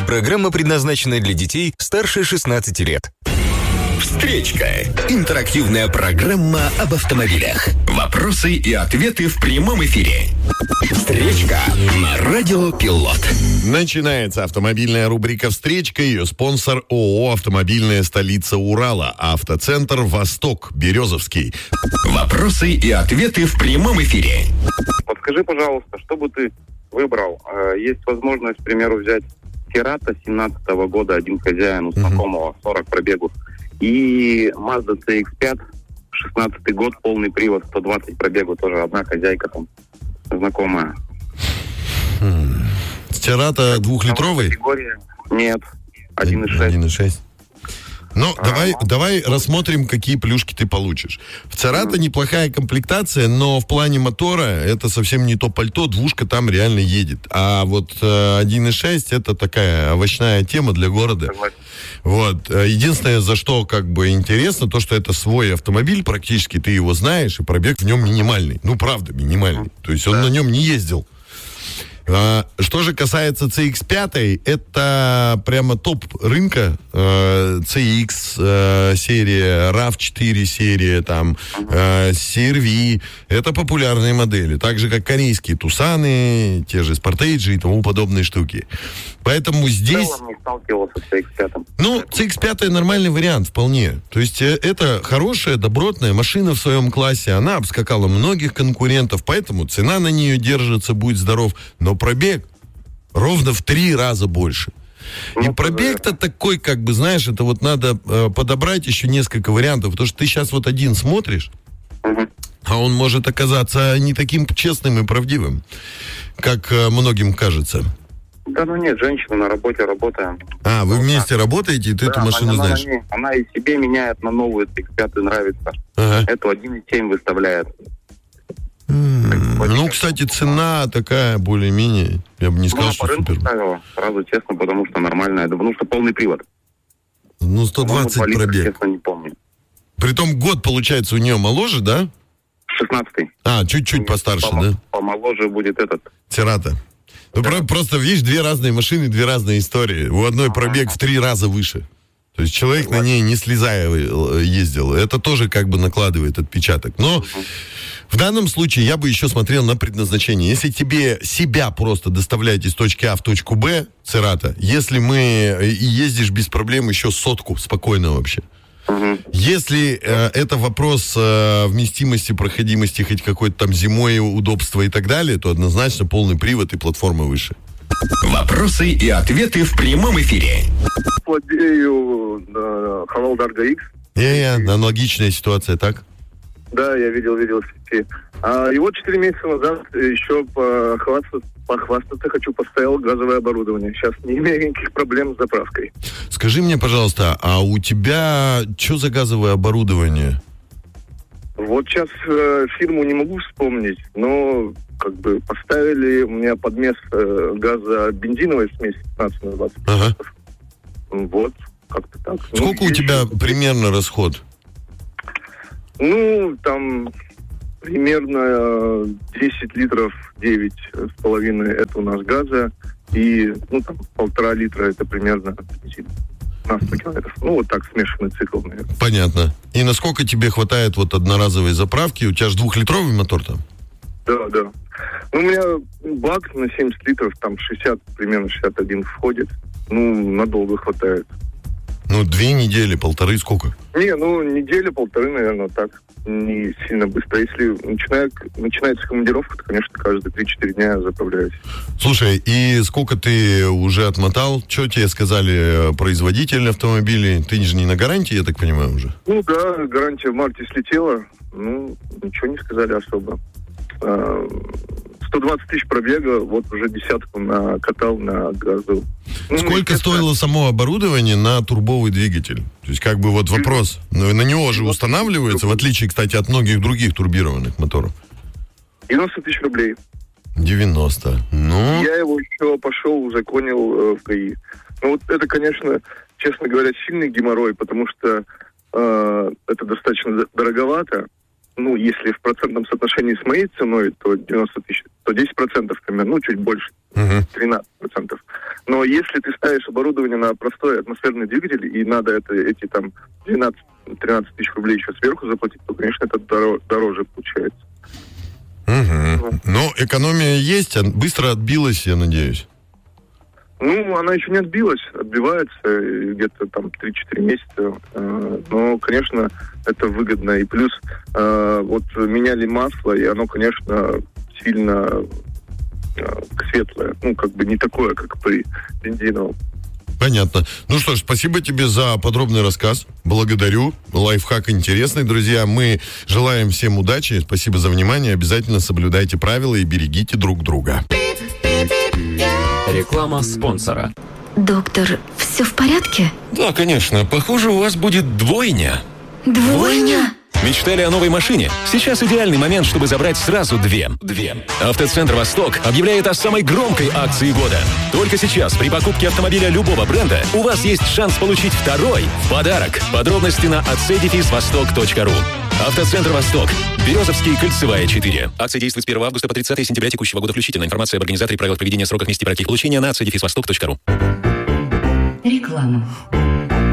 Программа предназначена для детей старше 16 лет. Встречка. Интерактивная программа об автомобилях. Вопросы и ответы в прямом эфире. Встречка на Радио Пилот. Начинается автомобильная рубрика «Встречка». Ее спонсор ООО «Автомобильная столица Урала». Автоцентр «Восток», Березовский. Вопросы и ответы в прямом эфире. Подскажи, пожалуйста, что бы ты выбрал? Есть возможность, к примеру, взять Cerato 17-го года, один хозяин у знакомого, 40 пробегов. И Mazda CX-5, 16-й год, полный привод, 120 пробегов, тоже одна хозяйка там, знакомая. Cerato двухлитровый? Нет, 1.6. 1.6. Ну, давай рассмотрим, какие плюшки ты получишь. В Cerato неплохая комплектация, но в плане мотора это совсем не то пальто, двушка там реально едет. А вот 1.6 это такая овощная тема для города. Вот. Единственное, за что как бы интересно, то, что это свой автомобиль, практически ты его знаешь, и пробег в нем минимальный. Ну, правда, минимальный. То есть он на нем не ездил. Что же касается CX-5, это прямо топ рынка. CX серия, RAV4 серия, там, CR-V. Это популярные модели. Так же, как корейские Тусаны, те же Sportage и тому подобные штуки. Поэтому здесь... В целом не сталкивался с CX-5. Ну, CX-5 нормальный вариант вполне. То есть это хорошая, добротная машина в своем классе. Она обскакала многих конкурентов, поэтому цена на нее держится, будь здоров. Но пробег ровно в 3 раза больше. И пробег-то такой, как бы, знаешь, это вот надо подобрать еще несколько вариантов. Потому что ты сейчас вот один смотришь, а он может оказаться не таким честным и правдивым, как многим кажется. Да ну нет, женщина на работе работаем. А, вы вместе работаете, и ты эту машину знаешь? Она и себе меняет на новую, CX-5 нравится. Эту 1.7 выставляет. Ну, кстати, цена такая, более-менее, я бы не сказал, что супер. Ставила, сразу честно, потому что нормальная, потому что полный привод. Ну, 120 пробег. Честно, не помню. Притом год, получается, у нее моложе, да? 16-й. А, чуть-чуть постарше, да? Помоложе будет этот. Cerato. Ну, просто, видишь, 2 разные машины, 2 разные истории. У одной пробег в 3 раза выше. То есть человек на ней не слезая ездил. Это тоже как бы накладывает отпечаток. Но в данном случае я бы еще смотрел на предназначение. Если тебе себя просто доставлять из точки А в точку Б, Cerato, если и ездишь без проблем еще 100 спокойно вообще. Если это вопрос вместимости, проходимости, хоть какой-то там зимой, удобства и так далее, то однозначно полный привод и платформа выше. Вопросы и ответы в прямом эфире. Владею Haval Darga X. Аналогичная ситуация, так? Да, я видел в сети. И вот 4 месяца назад еще похвастаться хочу, поставил газовое оборудование. Сейчас не имею никаких проблем с заправкой. Скажи мне, пожалуйста, а у тебя что за газовое оборудование? Вот сейчас фирму не могу вспомнить, но как бы поставили у меня подмес газа-бензиновой смеси 15/20. Ага. Вот, как-то так. Сколько у тебя примерно расход? Ну, там примерно 10 литров, 9,5 это у нас газа, и, ну, там, 1,5 литра это примерно бензин на 100 километров. Ну, вот так, смешанный цикл, наверное. Понятно. И насколько тебе хватает вот одноразовой заправки? У тебя же 2-литровый мотор там? Да. Ну, у меня бак на 70 литров, там 60, примерно 61 входит. Ну, надолго хватает. Ну, 2 недели, 1,5, сколько? Не, ну, неделя-полторы, наверное, так. Не сильно быстро. Если начинается командировка, то, конечно, каждые 3-4 дня я заправляюсь. Слушай, и сколько ты уже отмотал? Что тебе сказали производитель автомобилей? Ты же не на гарантии, я так понимаю, уже? Ну, да, гарантия в марте слетела. Ну, ничего не сказали особо. 120 тысяч пробега, вот уже 10 накатал на газу. Ну, сколько стоило само оборудование на турбовый двигатель? То есть, как бы вот вопрос. На него же устанавливается, в отличие, кстати, от многих других турбированных моторов. 90 тысяч рублей. 90. Ну... Я его еще пошел, узаконил в ГАИ. Ну, вот это, конечно, честно говоря, сильный геморрой, потому что это достаточно дороговато. Ну, если в процентном соотношении с моей ценой, то 90 тысяч, то 10% примерно, ну, чуть больше, 13%. Но если ты ставишь оборудование на простой атмосферный двигатель, и надо эти там 12-13 тысяч рублей еще сверху заплатить, то, конечно, это дороже получается. Угу. Но экономия есть, быстро отбилась, я надеюсь. Ну, она еще не отбилась, отбивается где-то там 3-4 месяца. Но, конечно, это выгодно. И плюс вот меняли масло, и оно, конечно, сильно светлое. Ну, как бы не такое, как при бензиновом. Понятно. Ну что ж, спасибо тебе за подробный рассказ. Благодарю. Лайфхак интересный, друзья. Мы желаем всем удачи. Спасибо за внимание. Обязательно соблюдайте правила и берегите друг друга. Реклама спонсора. Доктор, все в порядке? Да, конечно. Похоже, у вас будет двойня. Двойня? Мечтали о новой машине? Сейчас идеальный момент, чтобы забрать сразу две. Автоцентр «Восток» объявляет о самой громкой акции года. Только сейчас при покупке автомобиля любого бренда у вас есть шанс получить второй в подарок. Подробности на acedefisvostok.ru. Автоцентр «Восток». Березовский, Кольцевая, 4. Акция действует с 1 августа по 30 сентября текущего года включительно. Информация об организаторе, правилах проведения, сроках, месте и порядке их получения на acedefisvostok.ru. Реклама.